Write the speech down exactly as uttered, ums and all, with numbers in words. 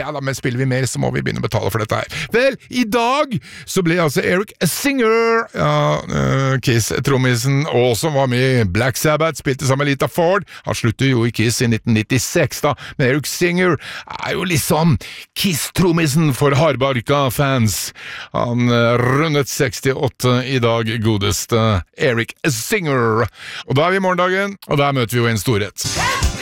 ja da, men spiller vi mer, så må vi begynne å betale for dette her. Vel, i dag så ble altså Eric Singer, ja, uh, Kiss-trommisen, og som var med i Black Sabbath, spilte sammen med Lita Ford. Han sluttet jo i Kiss i nitten nittiseks da, men Eric Singer er jo liksom Kiss-trommisen for hardbarka fans. Han uh, rundet sekstiåtte i dag, godeste Eric Singer. Og da er vi i morgendagen, og der møter vi jo en storhet.